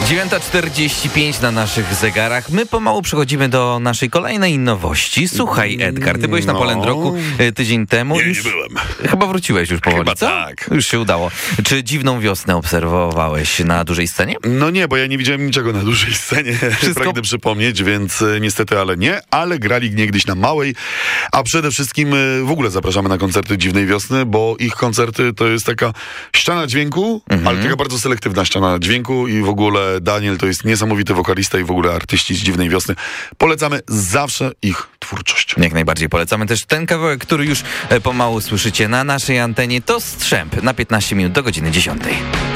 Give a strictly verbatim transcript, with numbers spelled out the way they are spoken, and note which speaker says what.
Speaker 1: dziewiąta czterdzieści pięć na naszych zegarach. My pomału przechodzimy do naszej kolejnej nowości. Słuchaj, Edgar, ty byłeś na
Speaker 2: No.
Speaker 1: Polendroku tydzień temu.
Speaker 2: Nie,
Speaker 1: już...
Speaker 2: nie byłem.
Speaker 1: Chyba wróciłeś już powoli,
Speaker 2: Chyba
Speaker 1: co?
Speaker 2: tak.
Speaker 1: Już się udało. Czy dziwną wiosnę obserwowałeś na dużej scenie?
Speaker 2: No nie, bo ja nie widziałem niczego na dużej scenie, pragnę przypomnieć, więc e, niestety, ale nie, ale grali niegdyś na małej, a przede wszystkim e, w ogóle zapraszamy na koncerty Dziwnej Wiosny, bo ich koncerty to jest taka ściana dźwięku,
Speaker 1: Mhm.
Speaker 2: ale taka bardzo selektywna ściana dźwięku i w ogóle Daniel to jest niesamowity wokalista i w ogóle artyści z Dziwnej Wiosny. Polecamy zawsze ich twórczość.
Speaker 1: Jak najbardziej polecamy też ten kawałek, który już e, pomału słyszycie na naszej antenie. To Strzęp na piętnaście minut do godziny dziesiątej.